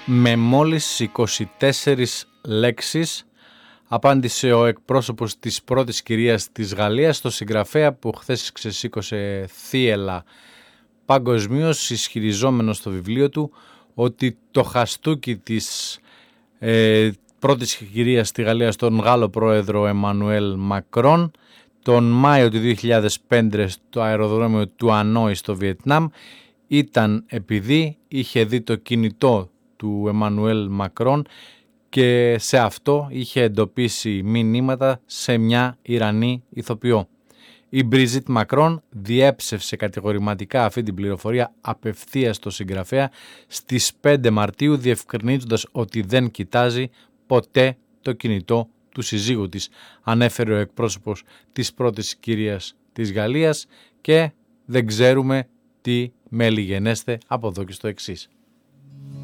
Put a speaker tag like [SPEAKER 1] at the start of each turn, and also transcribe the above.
[SPEAKER 1] με μόλις 24 λέξεις, απάντησε ο εκπρόσωπος της πρώτης κυρίας της Γαλλίας στο συγγραφέα που χθες ξεσήκωσε θύελλα παγκοσμίως, ισχυριζόμενος στο βιβλίο του ότι το χαστούκι της πρώτης κυρίας στη Γαλλία στον Γάλλο πρόεδρο Εμμανουέλ Μακρόν τον Μάιο του 2005 στο αεροδρόμιο του Ανόη στο Βιετνάμ ήταν επειδή είχε δει το κινητό του Εμμανουέλ Μακρόν και σε αυτό είχε εντοπίσει μηνύματα σε μια Ιρανή ηθοποιό. Η Μπριζίτ Μακρόν διέψευσε κατηγορηματικά αυτή την πληροφορία απευθείας στο συγγραφέα στις 5 Μαρτίου, διευκρινίζοντας ότι δεν κοιτάζει ποτέ το κινητό του συζύγου της, ανέφερε ο εκπρόσωπος της πρώτης κυρίας της Γαλλίας, και δεν ξέρουμε τι μέλη γενέστε από εδώ και στο εξής.